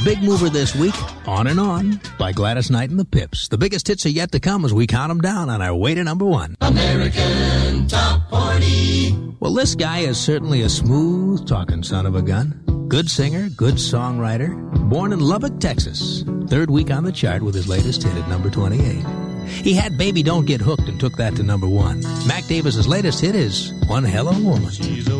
big mover this week, On and On, by Gladys Knight and the Pips. The biggest hits are yet to come as we count them down on our way to number one. American Top 40. Well, this guy is certainly a smooth-talking son of a gun. Good singer, good songwriter, born in Lubbock, Texas. Third week on the chart with his latest hit at number 28. He had Baby Don't Get Hooked and took that to number one. Mac Davis's latest hit is One Hell of a Woman.